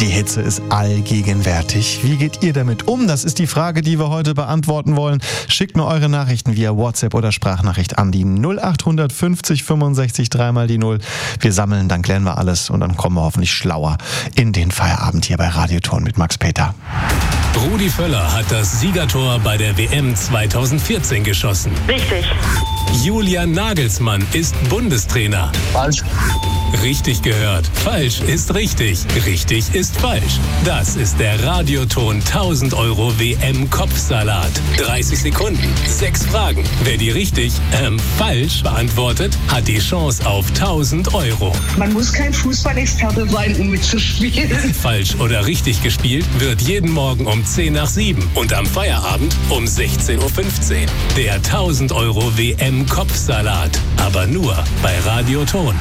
Die Hitze ist allgegenwärtig. Wie geht ihr damit um? Das ist die Frage, die wir heute beantworten wollen. Schickt mir eure Nachrichten via WhatsApp oder Sprachnachricht an die 0800 50 65 3 die 0. Wir sammeln, dann klären wir alles und dann kommen wir hoffentlich schlauer in den Feierabend hier bei Radioton mit Max Peter. Rudi Völler hat das Siegertor bei der WM 2014 geschossen. Richtig. Julian Nagelsmann ist Bundestrainer. Falsch. Richtig gehört. Falsch ist richtig. Richtig ist falsch. Das ist der Radioton 1000 € WM-Kopfsalat. 30 Sekunden, 6 Fragen. Wer die richtig, falsch beantwortet, hat die Chance auf 1000 €. Man muss kein Fußballexperte sein, um mitzuspielen. Falsch oder richtig gespielt wird jeden Morgen um 10 nach 7 und am Feierabend um 16:15 Uhr. Der 1000 € WM-Kopfsalat. Aber nur bei Radioton.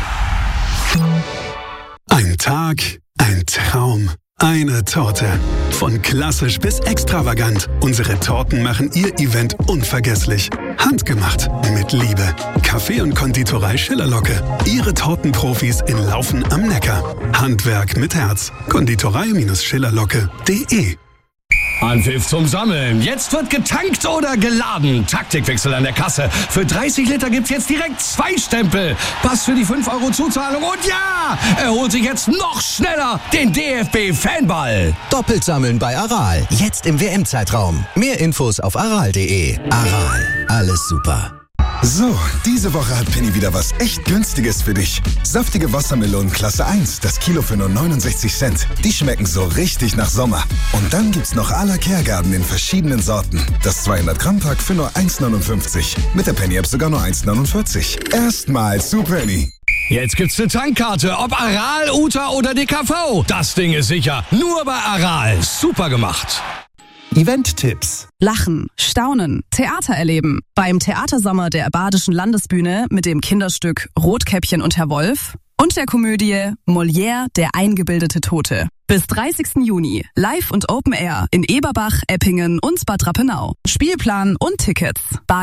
Ein Tag, ein Traum, eine Torte. Von klassisch bis extravagant. Unsere Torten machen Ihr Event unvergesslich. Handgemacht, mit Liebe. Kaffee und Konditorei Schillerlocke. Ihre Tortenprofis in Laufen am Neckar. Handwerk mit Herz. Konditorei-schillerlocke.de. Anpfiff zum Sammeln. Jetzt wird getankt oder geladen. Taktikwechsel an der Kasse. Für 30 Liter gibt's jetzt direkt 2 Stempel. Pass für die 5 € Zuzahlung. Und ja, er holt sich jetzt noch schneller den DFB-Fanball. Doppelt sammeln bei Aral. Jetzt im WM-Zeitraum. Mehr Infos auf aral.de. Aral. Alles super. So, diese Woche hat Penny wieder was echt Günstiges für dich. Saftige Wassermelonen Klasse 1, das Kilo für nur 69 Cent. Die schmecken so richtig nach Sommer. Und dann gibt's noch à la Kehrgarten in verschiedenen Sorten. Das 200-Gramm-Pack für nur 1,59. Mit der Penny-App sogar nur 1,49. Erstmal zu Penny. Jetzt gibt's eine Tankkarte, ob Aral, Uta oder DKV. Das Ding ist sicher. Nur bei Aral. Super gemacht. Event-Tipps. Lachen, Staunen, Theater erleben. Beim Theatersommer der Badischen Landesbühne mit dem Kinderstück Rotkäppchen und Herr Wolf und der Komödie Molière, der eingebildete Tote. Bis 30. Juni. Live und Open Air in Eberbach, Eppingen und Bad Rappenau. Spielplan und Tickets.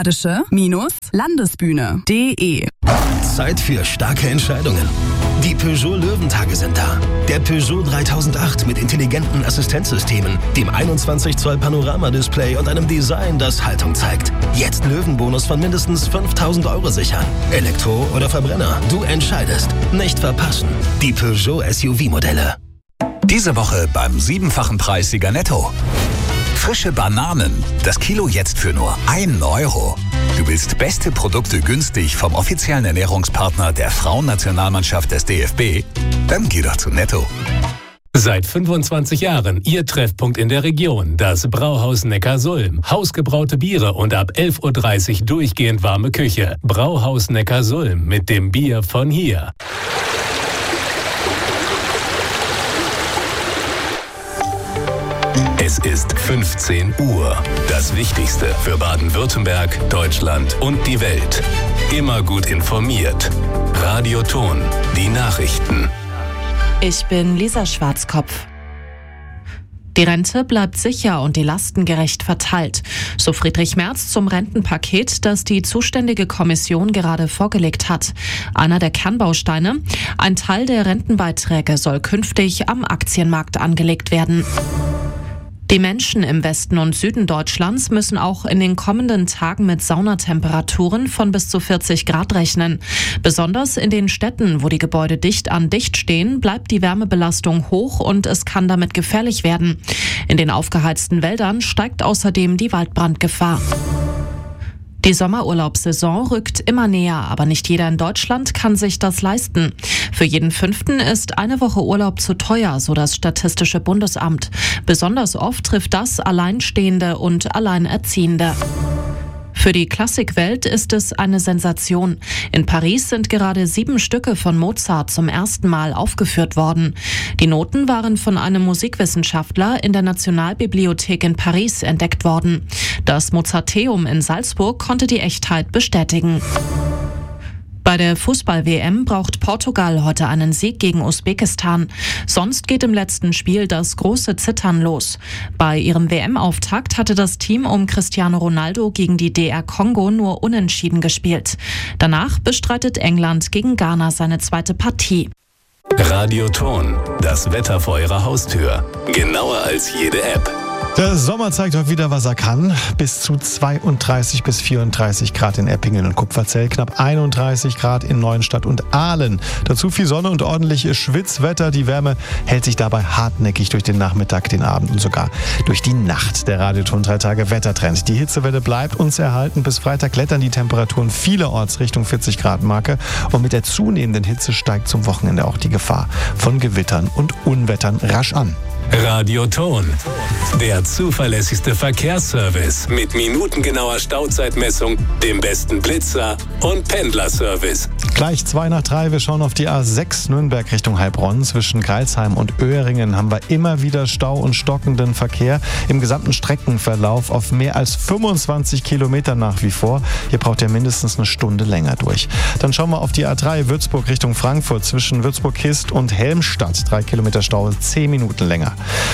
Badische-Landesbühne.de. Zeit für starke Entscheidungen. Die Peugeot Löwentage sind da. Der Peugeot 3008 mit intelligenten Assistenzsystemen, dem 21 Zoll Panoramadisplay und einem Design, das Haltung zeigt. Jetzt Löwenbonus von mindestens 5.000 € sichern. Elektro oder Verbrenner, du entscheidest. Nicht verpassen. Die Peugeot SUV-Modelle. Diese Woche beim 7-fachen Preissieger Netto. Frische Bananen. Das Kilo jetzt für nur 1 €. Du willst beste Produkte günstig vom offiziellen Ernährungspartner der Frauennationalmannschaft des DFB? Dann geh doch zu Netto. Seit 25 Jahren Ihr Treffpunkt in der Region, das Brauhaus Neckarsulm. Hausgebraute Biere und ab 11:30 Uhr durchgehend warme Küche. Brauhaus Neckarsulm mit dem Bier von hier. Es ist 15 Uhr. Das Wichtigste für Baden-Württemberg, Deutschland und die Welt. Immer gut informiert. Radioton, die Nachrichten. Ich bin Lisa Schwarzkopf. Die Rente bleibt sicher und die Lasten gerecht verteilt. So Friedrich Merz zum Rentenpaket, das die zuständige Kommission gerade vorgelegt hat. Einer der Kernbausteine: ein Teil der Rentenbeiträge soll künftig am Aktienmarkt angelegt werden. Die Menschen im Westen und Süden Deutschlands müssen auch in den kommenden Tagen mit Saunatemperaturen von bis zu 40 Grad rechnen. Besonders in den Städten, wo die Gebäude dicht an dicht stehen, bleibt die Wärmebelastung hoch und es kann damit gefährlich werden. In den aufgeheizten Wäldern steigt außerdem die Waldbrandgefahr. Die Sommerurlaubssaison rückt immer näher, aber nicht jeder in Deutschland kann sich das leisten. Für jeden Fünften ist eine Woche Urlaub zu teuer, so das Statistische Bundesamt. Besonders oft trifft das Alleinstehende und Alleinerziehende. Für die Klassikwelt ist es eine Sensation. In Paris sind gerade 7 Stücke von Mozart zum ersten Mal aufgeführt worden. Die Noten waren von einem Musikwissenschaftler in der Nationalbibliothek in Paris entdeckt worden. Das Mozarteum in Salzburg konnte die Echtheit bestätigen. Bei der Fußball-WM braucht Portugal heute einen Sieg gegen Usbekistan. Sonst geht im letzten Spiel das große Zittern los. Bei ihrem WM-Auftakt hatte das Team um Cristiano Ronaldo gegen die DR Kongo nur unentschieden gespielt. Danach bestreitet England gegen Ghana seine zweite Partie. Radioton, das Wetter vor Ihrer Haustür. Genauer als jede App. Der Sommer zeigt heute wieder, was er kann. Bis zu 32 bis 34 Grad in Eppingen und Kupferzell, knapp 31 Grad in Neuenstadt und Aalen. Dazu viel Sonne und ordentliches Schwitzwetter. Die Wärme hält sich dabei hartnäckig durch den Nachmittag, den Abend und sogar durch die Nacht. Der Radioton 3 Tage Wettertrend. Die Hitzewelle bleibt uns erhalten. Bis Freitag klettern die Temperaturen vielerorts Richtung 40 Grad Marke. Und mit der zunehmenden Hitze steigt zum Wochenende auch die Gefahr von Gewittern und Unwettern rasch an. Radioton, der zuverlässigste Verkehrsservice mit minutengenauer Stauzeitmessung, dem besten Blitzer und Pendlerservice. Gleich 2:03, wir schauen auf die A6 Nürnberg Richtung Heilbronn. Zwischen Greilsheim und Öhringen haben wir immer wieder Stau und stockenden Verkehr. Im gesamten Streckenverlauf auf mehr als 25 Kilometer nach wie vor. Hier braucht ihr mindestens eine Stunde länger durch. Dann schauen wir auf die A3 Würzburg Richtung Frankfurt. Zwischen Würzburg-Kist und Helmstadt 3 Kilometer Stau, 10 Minuten länger.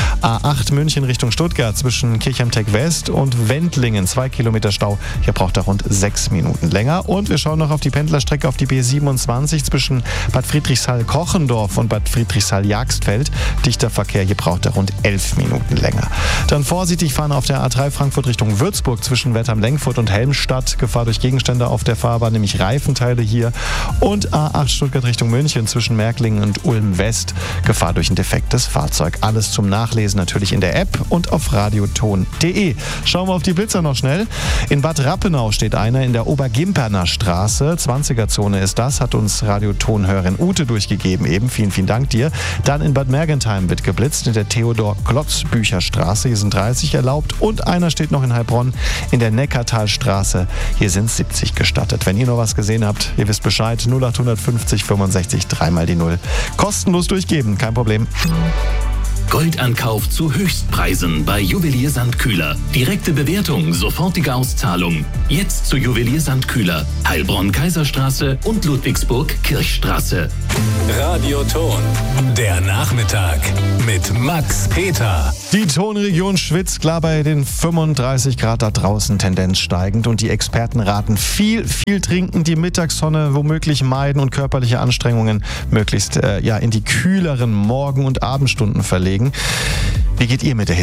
A8 München Richtung Stuttgart zwischen Kirchheim-Tech West und Wendlingen 2 Kilometer Stau. Hier braucht er rund 6 Minuten länger. Und wir schauen noch auf die Pendlerstrecke auf die B27 zwischen Bad Friedrichshall-Kochendorf und Bad Friedrichshall-Jagstfeld. Dichter Verkehr, hier braucht er rund 11 Minuten länger. Dann vorsichtig fahren auf der A3 Frankfurt Richtung Würzburg zwischen Wertheim-Lenkfurt und Helmstadt. Gefahr durch Gegenstände auf der Fahrbahn, nämlich Reifenteile hier. Und A8 Stuttgart Richtung München zwischen Märklingen und Ulm West. Gefahr durch ein defektes Fahrzeug. Alles zum Nachlesen natürlich in der App und auf radioton.de. Schauen wir auf die Blitzer noch schnell. In Bad Rappenau steht einer in der Obergimperner Straße. 20er-Zone ist das, hat uns Radiotonhörerin Ute durchgegeben eben. Vielen, vielen Dank dir. Dann in Bad Mergentheim wird geblitzt in der Theodor-Klotz-Bücherstraße. Hier sind 30 erlaubt. Und einer steht noch in Heilbronn in der Neckartalstraße. Hier sind 70 gestattet. Wenn ihr noch was gesehen habt, ihr wisst Bescheid. 0850 65 3 die 0. Kostenlos durchgeben, kein Problem. Goldankauf zu Höchstpreisen bei Juwelier Sandkühler. Direkte Bewertung, sofortige Auszahlung. Jetzt zu Juwelier Sandkühler. Heilbronn Kaiserstraße und Ludwigsburg Kirchstraße. Radioton, der Nachmittag mit Max Peter. Die Tonregion schwitzt klar bei den 35 Grad da draußen, Tendenz steigend. Und die Experten raten viel trinken, die Mittagssonne womöglich meiden und körperliche Anstrengungen möglichst in die kühleren Morgen- und Abendstunden verlegen. Wie geht ihr mit der Hitze